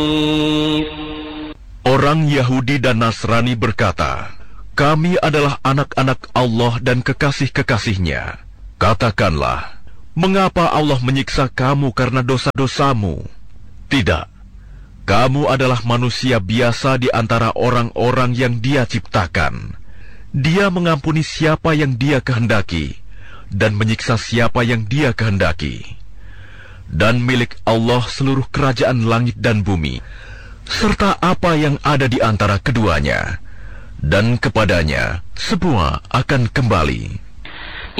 Orang Yahudi dan Nasrani berkata, "Kami adalah anak-anak Allah dan kekasih-kekasih-Nya." Katakanlah, mengapa Allah menyiksa kamu karena dosa-dosamu? Tidak, kamu adalah manusia biasa di antara orang-orang yang Dia ciptakan. Dia mengampuni siapa yang Dia kehendaki dan menyiksa siapa yang Dia kehendaki. Dan milik Allah seluruh kerajaan langit dan bumi, serta apa yang ada di antara keduanya, dan kepadanya semua akan kembali.